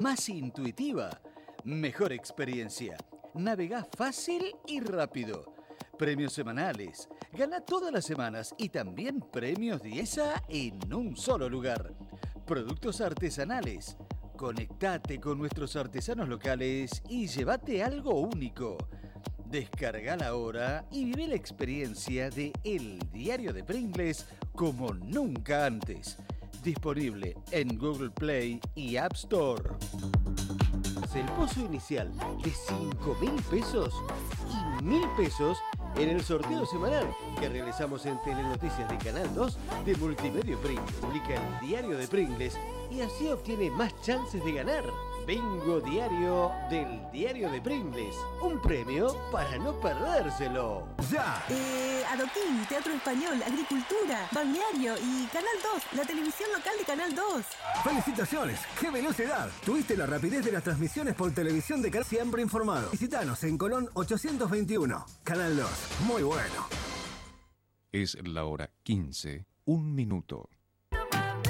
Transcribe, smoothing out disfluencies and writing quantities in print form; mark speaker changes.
Speaker 1: más intuitiva, mejor experiencia. Navegá fácil y rápido. Premios semanales. Gana todas las semanas y también premios Diesa en un solo lugar. Productos artesanales. Conectate con nuestros artesanos locales y llévate algo único. Descargala ahora y vive la experiencia de El Diario de Pringles como nunca antes. Disponible en Google Play y App Store. El pozo inicial de 5.000 pesos y 1.000 pesos en el sorteo semanal que realizamos en Telenoticias de Canal 2 de Multimedio Pringles. Publica El Diario de Pringles y así obtiene más chances de ganar. Bingo diario del Diario de Pringles. Un premio para no perdérselo.
Speaker 2: ¡Ya!
Speaker 3: Adoquín, Teatro Español, Agricultura, Balneario y Canal 2, la televisión local de Canal 2.
Speaker 2: ¡Felicitaciones! ¡Qué velocidad! Tuviste la rapidez de las transmisiones por televisión de Canal. Siempre informado. Visítanos en Colón 821. Canal 2. Muy bueno.
Speaker 4: Es la hora 15, 1 minuto.